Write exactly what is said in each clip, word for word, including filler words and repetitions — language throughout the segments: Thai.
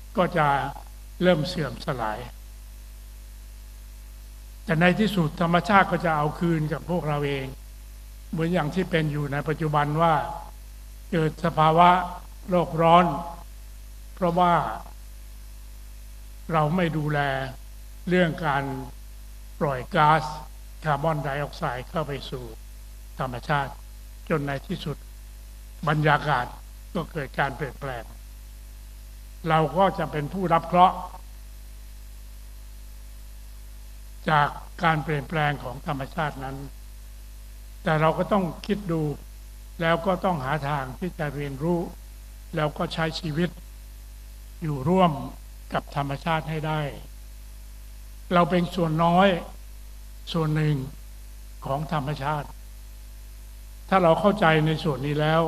ก็จะเริ่มเสื่อมสลายแต่ในที่สุดธรรมชาติก็จะเอาคืนกับพวกเราเองเหมือนอย่างที่เป็นอยู่ในปัจจุบันว่าเกิดสภาวะโลกร้อนเพราะว่าเราไม่ดูแลเรื่องการปล่อยก๊าซคาร์บอนไดออกไซด์เข้าไปสู่ธรรมชาติจนในที่สุดบรรยากาศก็เกิดการเปลี่ยนแปลงเราก็จะเป็นผู้รับเคราะห์จากการเปลี่ยนแปลงของธรรมชาตินั้นแต่เราก็ต้องคิดดูแล้วก็ต้องหาทางที่จะเรียนรู้แล้วก็ใช้ชีวิตอยู่ร่วมกับธรรมชาติให้ได้เราเป็นส่วนน้อยส่วนหนึ่งของธรรมชาติถ้าเราเข้าใจในส่วนนี้แล้ว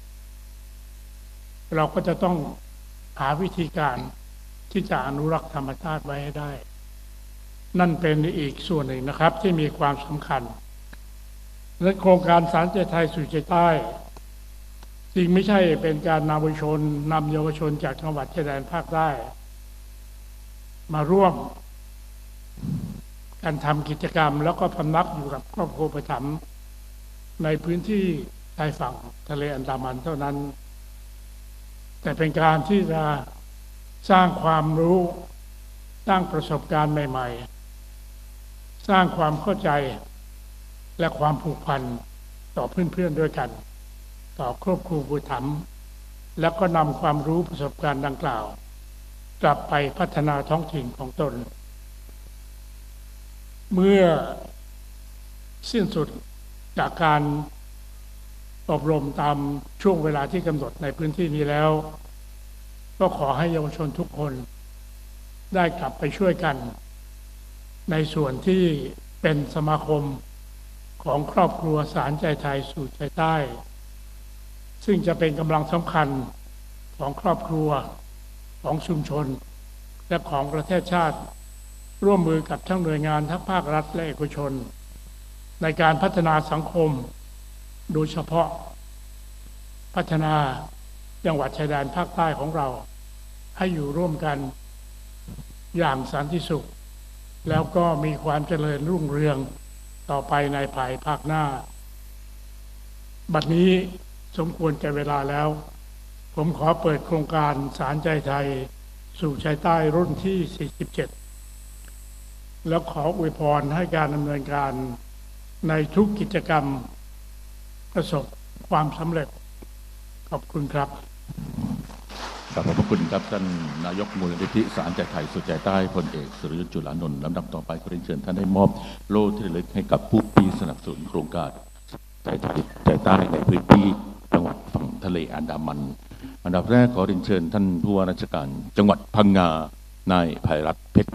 เราก็จะต้องหาวิธีการที่จะอนุรักษ์ธรรมชาติไว้ให้ได้นั่นเป็นอีกส่วนหนึ่งนะครับที่มีความสำคัญและโครงการสารใจไทยสู่ใจใต้จริงไม่ใช่เป็นการนำเยาวชนนำเยาวชนจากจังหวัดชายแดนภาคใต้มาร่วมการทำกิจกรรมแล้วก็พำนักอยู่กับครอบครัวอุปถัมภ์ในพื้นที่ชายฝั่งทะเลอันดามันเท่านั้นแต่เป็นการที่จะสร้างความรู้สร้างประสบการณ์ใหม่ๆสร้างความเข้าใจและความผูกพันต่อเพื่อนๆด้วยกันต่อครอบครัวอุปถัมภ์แล้วก็นำความรู้ประสบการณ์ดังกล่าวกลับไปพัฒนาท้องถิ่นของตนเมื่อสิ้นสุดจากการอบรมตามช่วงเวลาที่กำหนดในพื้นที่นี้แล้วก็ขอให้เยาวชนทุกคนได้กลับไปช่วยกันในส่วนที่เป็นสมาคมของครอบครัวสารใจไทยสู่ใจใต้ซึ่งจะเป็นกำลังสำคัญของครอบครัวของชุมชนและของประเทศชาติร่วมมือกับทั้งหน่วยงานทั้งภาครัฐและเอกชนในการพัฒนาสังคมโดยเฉพาะพัฒนาจังหวัดชายแดนภาคใต้ของเราให้อยู่ร่วมกันอย่างสันติสุขแล้วก็มีความเจริญรุ่งเรืองต่อไปในภายภาคหน้าบัดนี้สมควรแก่เวลาแล้วผมขอเปิดโครงการสารใจไทยสู่ชายใต้รุ่นที่สี่สิบเจ็ดแล้วขออวยพรให้การดำเนินการในทุกกิจกรรมประสบความสำเร็จขอบคุณครับขอบพระคุณครับท่านนายกมูลนิธิสารใจไทยสู่ใจใต้พลเอกสุรยุทธจุลานนท์ลำดับต่อไปขอเรียนเชิญท่านได้มอบโล่ที่ระลึกให้กับผู้ที่สนับสนุนโครงการใจไทยใจใต้ในพื้นที่จังหวัดฝั่งทะเลอันดามันอันดับแรกขอเรียนเชิญท่านผู้ว่าราชการจังหวัดพังงานายไพรัตน์เพชร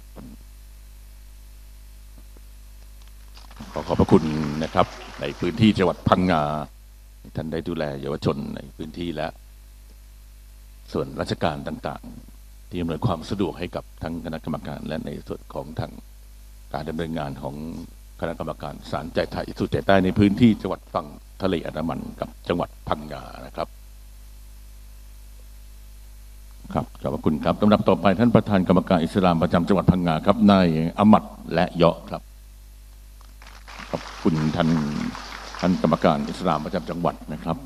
ขอขอบพระคุณนะครับในพื้นที่จังหวัดพังงาท่านได้ดูแลเยาวชนในพื้นที่และส่วนราชการต่างๆที่อำนวยความสะดวกให้กับทั้งคณะกรรมการและในส่วนของทางการดำเนินงานของคณะกรรมการสารใจไทยสู่ใจใต้ในพื้นที่จังหวัดฝั่งทะเลอันดามันกับจังหวัดพังงานะครับครับขอบคุณครับลำดับต่อไปท่านประธานกรรมการอิสลามประจำจังหวัดพังงาครับนายอมัดและเยาะครับขอบคุณท่านท่านกรรมการอิสลามประจำจังหวัดนะครับ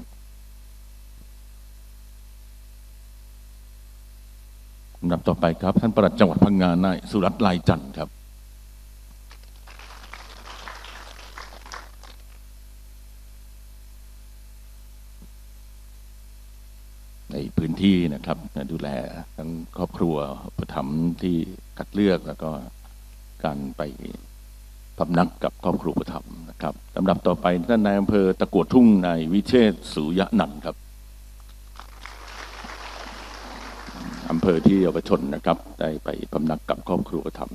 ลำดับต่อไปครับท่านปลัดจังหวัดพังงานายสุรัตน์ลายจันทร์ครับในพื้นที่นะครับดูแลทั้งครอบครัวอุปถัมภ์ที่คัดเลือกแล้วก็การไปพำนักกับครอบครัวอุปถัมภ์นะครับลำดับต่อไปท่านนายอำเภอตะกั่วทุ่งนายวิเชษฐ์สุยะนันท์ครับอำเภอที่เยาวชนนะครับได้ไปพำนักกับครอบครัวอุปถัมภ์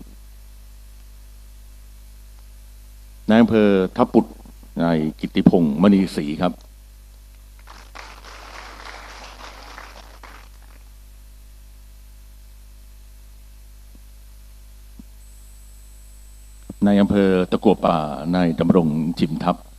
นายอำเภอทับปุดนายกิตติพงษ์มณีศรีครับนายอำเภอตะกั่วป่านายดำรงชิมทัพ